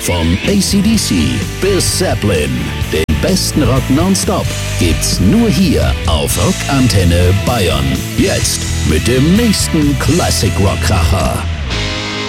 Vom AC/DC bis Zeppelin. Den besten Rock nonstop gibt's nur hier auf Rockantenne Bayern. Jetzt mit dem nächsten Classic Rock Kracher.